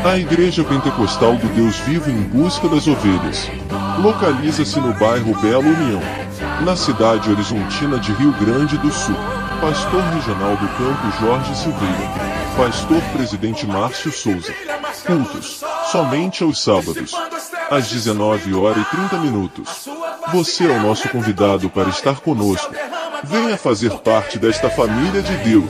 A Igreja Pentecostal do Deus Vivo em Busca das Ovelhas localiza-se no bairro Bela União, na cidade horizontina de Rio Grande do Sul. Pastor Regional do Campo Jorge Silveira. Pastor Presidente Márcio Souza. Cultos somente aos sábados, às 19h30. Você é o nosso convidado para estar conosco. Venha fazer parte desta família de Deus.